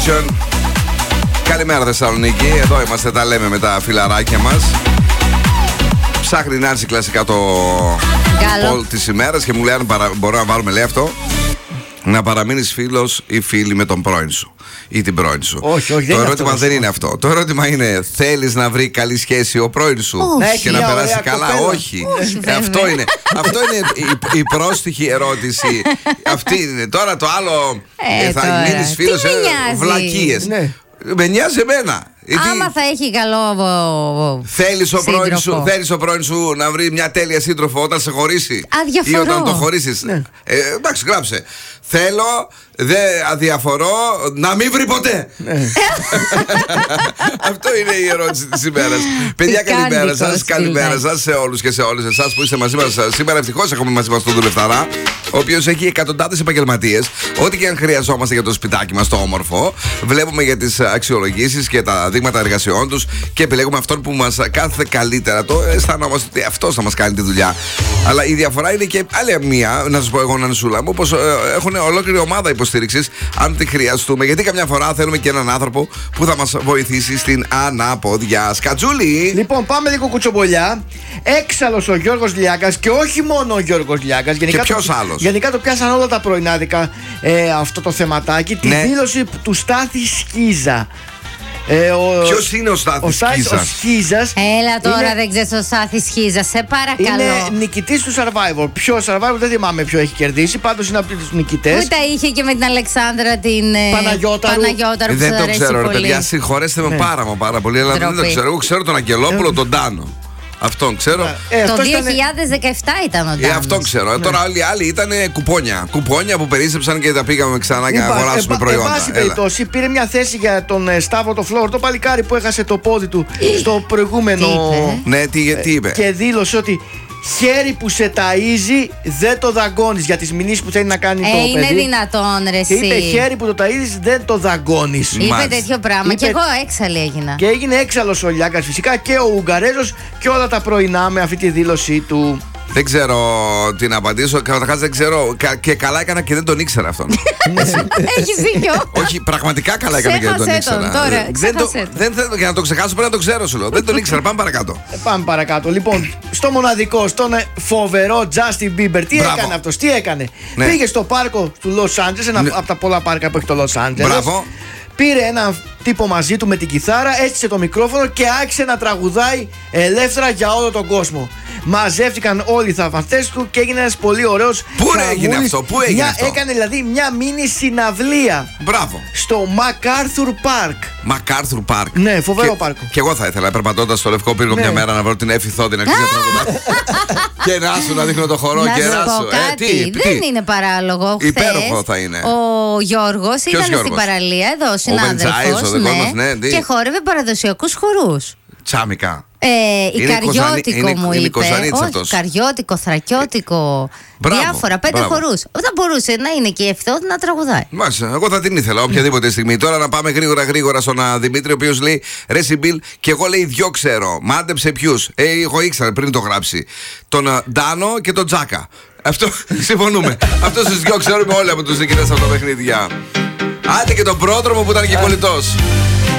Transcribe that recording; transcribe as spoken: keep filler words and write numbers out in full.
Vision. Καλημέρα Θεσσαλονίκη. Εδώ είμαστε, τα λέμε με τα φιλαράκια μας. Ψάχνει να έρθει κλασικά το poll της ημέρας και μου λέει αν παρα... μπορώ να βάλουμε, λέει αυτό, να παραμείνεις φίλος ή φίλη με τον πρώην σου ή την πρώην σου. Όχι, όχι, το δεν ερώτημα αυτό, δεν είναι αυτό. Το ερώτημα είναι, θέλεις να βρει καλή σχέση ο πρώην σου όχι, και να περάσει καλά? κοπέλα. Όχι. όχι ε, αυτό είναι, αυτό είναι η, η πρόστιχη ερώτηση. Αυτή είναι. Τώρα το άλλο, ε, ε, θα τώρα. μείνεις φίλος, Τι με ε, νοιάζει? βλακίες. Ναι. Με νοιάζει εμένα. Γιατί άμα θα έχει καλό θέλεις ο, πρώην σου, σύντροφο. θέλεις ο πρώην σου να βρει μια τέλεια σύντροφο όταν σε χωρίσει Αδιαφορώ. ή όταν το χωρίσεις? Ναι. ε, εντάξει, γράψε. Θέλω, δε αδιαφορώ, να μην βρει ποτέ. Αυτό είναι η ερώτηση της ημέρας. Παιδιά, καλημέρα σας. Καλημέρα σας σε όλους και σε όλες εσάς που είστε μαζί μας σήμερα. Ευτυχώς έχουμε μαζί μας τον Δουλευταρά, ο οποίος έχει εκατοντάδες επαγγελματίες. Ό,τι και αν χρειαζόμαστε για το σπιτάκι μας το όμορφο, βλέπουμε για τις αξιολογήσεις και τα δείγματα εργασιών τους και επιλέγουμε αυτόν που μας κάθεται καλύτερα. Το αισθανόμαστε ότι αυτός θα μας κάνει τη δουλειά. Αλλά η διαφορά είναι και άλλη μία, να σας πω εγώ, Νανσούλα μου, πως ε, έχουν ολόκληρη ομάδα υποστήριξης αν τη χρειαστούμε. Γιατί καμιά φορά θέλουμε και έναν άνθρωπο που θα μας βοηθήσει στην ανάποδια. Σκατζούλη! Λοιπόν, πάμε λίγο κουτσομπολιά. Έξαλλος ο Γιώργος Λιάκας και όχι μόνο ο Γιώργος Λιάκας. Και ποιος άλλος? Γενικά το πιάσαν όλα τα πρωινάδικα ε, αυτό το θεματάκι. Τη ναι. δήλωση του Στάθη Σκίζα. Ε, Ποιος είναι ο Στάθης Σκίζας? Ο Σκίζας. Έλα τώρα, είναι, δεν ξέρεις ο Στάθης Σκίζα, σε παρακαλώ. είναι νικητής του Survivor. Ποιο Survivor δεν θυμάμαι ποιο έχει κερδίσει. Πάντως είναι από τους νικητές. Που τα είχε και με την Αλεξάνδρα την Παναγιώταρου. Παναγιώταρου που Δεν σας το αρέσει ξέρω, ρε πολύ. παιδιά. Συγχωρέστε με Ναι. πάρα μα πάρα πολύ, αλλά δεν το Ντροπή. ξέρω. Εγώ ξέρω τον Αγγελόπουλο, τον Τάνο. Αυτόν ξέρω. Ε, Το αυτός ήταν- δύο χιλιάδες δεκαεπτά ήταν ο Ε, Ντάνος. αυτό ξέρω. Ε, Τώρα όλοι οι άλλοι ήταν κουπόνια. Κουπόνια που περίσσεψαν και τα πήγαμε ξανά για να Λοιπόν, αγοράσουμε εν- προϊόντα. Εν πάση Έλα. περιπτώσει, πήρε μια θέση για τον ε, Σταύρο το Φλόρ, το παλικάρι που έχασε το πόδι του στο προηγούμενο. Τι είπε? Ναι, τι, τι είπε? Και δήλωσε ότι χέρι που σε ταΐζει δεν το δαγκώνεις, για τις μηνύσεις που θέλει να κάνει Ε, το είναι παιδί. δυνατόν ρε Και είπε εσύ. χέρι που το ταΐζεις δεν το δαγκώνεις. Είπε Μάλιστα. τέτοιο πράγμα. Είπε- Και εγώ έξαλλη έγινα. Και έγινε έξαλλος ο Λιάκας φυσικά και ο Ουγγαρέζος και όλα τα πρωινά με αυτή τη δήλωσή του. Δεν ξέρω τι να απαντήσω. Καταρχάς δεν ξέρω. κα- Και καλά έκανα και δεν τον ήξερα αυτόν. Έχεις δίκιο. Όχι, πραγματικά καλά έκανα και δεν τον Ξέχασέ τον ήξερα. τώρα, Δεν το, ξέχασέ τον. δεν θέλω, για να το ξεχάσω πρέπει να το ξέρω, σου λέω. Δεν τον ήξερα. Πάμε παρακάτω. Ε, Πάμε παρακάτω. Λοιπόν, στο μοναδικό, στον ε, φοβερό Justin Bieber, τι Μπράβο. έκανε αυτός, τι έκανε. Ναι. Πήγε στο πάρκο του Los Angeles, ένα Ναι. από τα πολλά πάρκα που έχει το Los Angeles. Μπράβο. Πήρε έναν τύπο μαζί του με την κιθάρα, έστησε το μικρόφωνο και άρχισε να τραγουδάει ελεύθερα για όλο τον κόσμο. Μαζεύτηκαν όλοι οι θαυμαστές του και έγινε ένας πολύ ωραίος Πού χαμούλης. έγινε αυτό, πού έγινε Μια- αυτό? Έκανε δηλαδή μια μίνι συναυλία Μπράβο. στο MacArthur Park. MacArthur Park. Ναι, φοβερό και, πάρκο. Και εγώ θα ήθελα, περπατώντας στο Λευκό Πύργο Ναι. μια μέρα, να βρω την Εύη Θόδη να αρχίσει να τραγουδά. Και να σου να δείχνω το χορό Να και σου να πω σου. Ε, κάτι, τι, δεν τι. είναι παράλογο. Υπέροχο Χθες θα είναι. Ο Γιώργος ήταν στην Γιώργος? παραλία, εδώ ο Βεντζάης, συνάδελφος, ο δικός μας, ναι, τι. και χόρευε παραδοσιακούς χορούς. Τσάμικα. Ε, Είναι Καριώτικο Κοζανί- μου είναι- είναι είπε. Κοζανίτης Όχι, αυτός. Καριώτικο, Θρακιώτικο. Μπράβο, Διάφορα, πέντε μπράβο. χορούς. Δεν μπορούσε να είναι και η Ευθόδη να τραγουδάει. Μάλιστα, εγώ θα την ήθελα οποιαδήποτε στιγμή. Τώρα να πάμε γρήγορα γρήγορα στον α, Δημήτρη, ο οποίος λέει ρε Σιμπίλ, και εγώ λέει δυο ξέρω. Μάντεψε ποιους? Ε, εγώ ήξερα πριν το γράψει. Τον α, Ντάνο και τον Τζάκα. Αυτό συμφωνούμε. Αυτό τους δυο ξέρουμε όλοι από τους νικητές από τα παιχνίδια. Άντε και τον πρόδρομο που ήταν και κολλητός.